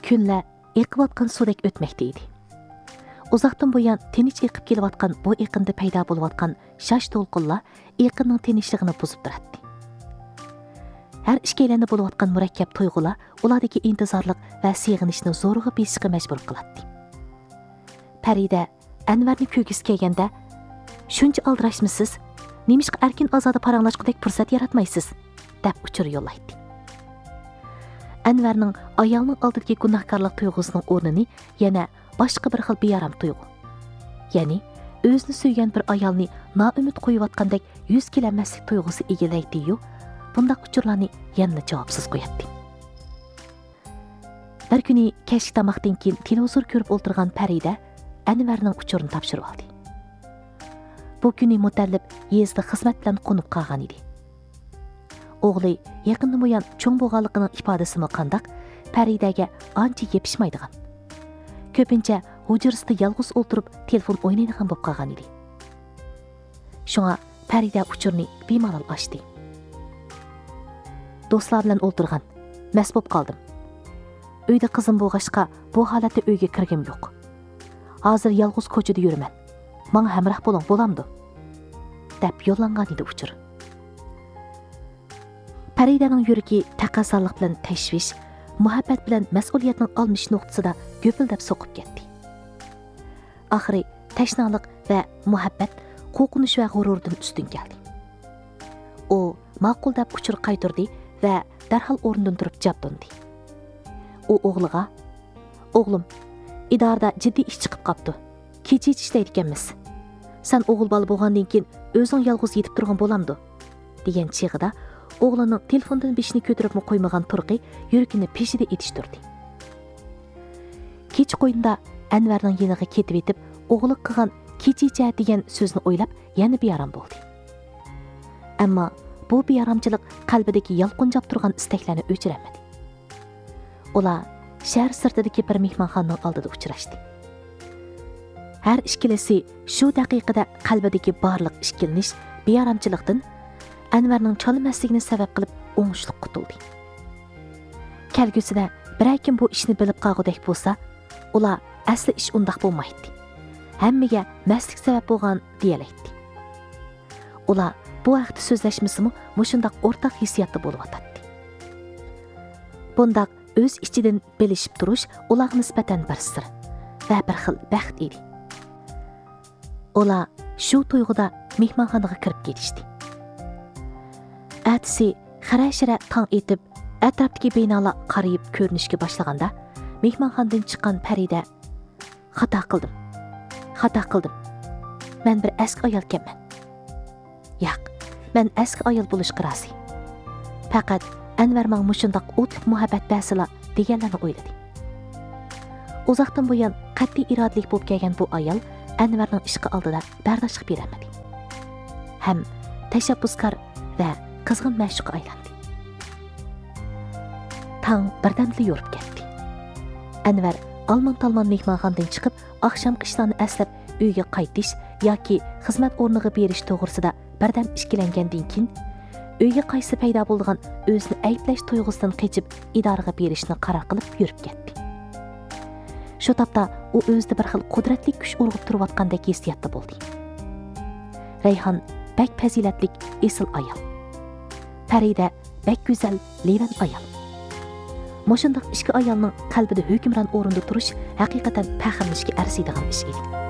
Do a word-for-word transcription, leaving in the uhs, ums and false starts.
Kunlar eqiyotgan sudek o'tmoqda edi. Uzoqdan buyon tinch eqib kelayotgan bu eqinda paydo bo'layotgan shash to'lqinlar eqinning tinchligini buzib turadi. Har ikkalanda bo'layotgan murakkab tuyg'ular ulardagi intizorlik va seg'inishni zo'rg'a besishga majbur qiladi. Farida Anvarni ko'gisi kelganda, "Shuncha aldirashmisiz? Nemishqa erkin ozoda paranglashqudek fursat yaratmaysiz?" deb uchur yo'llaydi. Anvarning ayolning oldidagi gunohkorlik tuyg'usining o'rnini yana boshqa bir xil beyaram tuyg'u. Ya'ni o'zini suygan bir ayolni noumid qo'yayotgandek yuz kelanmaslik tuyg'usi egallaydi-yu, bundaq uchurlarni yana javobsiz qo'yadi. Bir kuni kechki tomoqdan keyin televizor ko'rib o'tirgan Farida Anvarning uchurini topshirib oldi. Bu kuni mutallib yezda xizmat bilan qo'nib qolgan edi. O'g'li yaqindan buyon cho'ng bo'lganligining ifodasimi qandaq Faridaga ancha yepishmaydigan. Ko'pincha hujrasida yolg'iz o'tirib telefon o'ynaydigan bo'lib qolgan edi. Shunga Farida uchurni bemalol ochdi. Do'stlar bilan o'tirgan, mas bo'lib qoldim. Uyda qizim bo'lg'ashqa bu holatda uyga kirgim yo'q. Hozir yolg'iz ko'chada yuraman. Menga hamroh bo'ling, bo'lamdi? deb yo'llangan edi uchur. Faridaning yuragi taqozolik bilan tashvish, muhabbat bilan mas'uliyatning olmish nuqtasida go'pildab so'qib ketdi. Oxiri tashnolik va muhabbat qo'rqinish va g'ururdan ustun keldi. U ma'qul deb uchur qaytirdi va darhol o'rnidan turib jabdundi. U o'g'liga, "O'g'lim, idorada jiddiy ish chiqib qopti. Kecha ishlaydi ekanmiz. Sen o'g'il bola bo'lgandan keyin o'zing yolg'iz yetib turgan bo'lamdi" degan chig'ida o'g'lining telefondan beshini ko'taribmi qo'ymagan turqi yuragini peshida etishtirdi. Kech qo'yinda Anvarning yeniga ketib etib, o'g'li qilgan kechicha degan so'zni o'ylab yana beyaram bo'ldi. Ammo bu beyaramchilik qalbidagi yalqinjab turgan istaklarni o'chiramadi. Ular shahar sirtidagi bir mehmonxonaning oldida uchrashdi. Har ikkilisi shu daqiqada qalbidagi barliq ishkilnish, beyaramchilikdan Anvarning chalmasligini sabab qilib o'ngishliq qutuldi. Kelgusida bir kim bu ishni bilib qolgudek bo'lsa, ular asli ish undaq bo'lmaydi. Hammaga maslik sabab bo'lgan deyalaydi. Ular bu vaqtda so'zlashmasimi mushundaq o'rtaq hissiyatda bo'lib o'tadi. Bundaq o'z ichidan bilishib turish ularga nisbatan bir sir va bir xil baxt edi. Ular shu tuyg'uda mehmonxonaga kirib ketishdi. Atisi xarashira tong etib, atrofdagi binolar qarayib ko'rinishga boshlaganda, mehmonxonadan chiqqan Farida, "Xato qildim. Xato qildim. Men bir eski ayol ekanman. Yo'q, men eski ayol bo'lishga rozi. Faqat Anvar menga mushundaq o'tliq muhabbat basila" deganlarni o'yladi. Uzoqdan buyon qat'iy irodalik bo'lib kelgan bu ayol Anvarning ishqi oldida bardoshlik bermadi. Ham tashabbuskor va qizg'in ma'shuqqa aylandi. Tong birdamli yurib ketdi. Anvar almon-talmon mehmonxonadan chiqib, oqshomgi ishlarni aslab uyga qaytish yoki xizmat o'rniga berish to'g'risida birdam ishkilangandan keyin uyga qaysi paydo bo'lgan o'zini ayblash tuyg'usidan qechib idoraga berishni qaror qilib yurib ketdi. Shu topda u o'zida bir xil qudratli kuch urg'ib turayotgandek hissiyatda bo'ldi. Rayhon bak fazilatlik esil ayol. Farida bak go'zal levan ayol. Mushundaq ikki ayolning qalbida hukmron o'rinda turish haqiqatan faxrlanishga arziydigan ish edi.